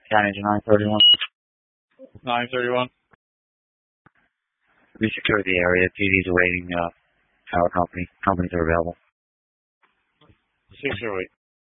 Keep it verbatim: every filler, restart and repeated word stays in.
County nine thirty-one. nine thirty-one. We secured the area. P D's awaiting uh, power company. Companies are available. six oh eight.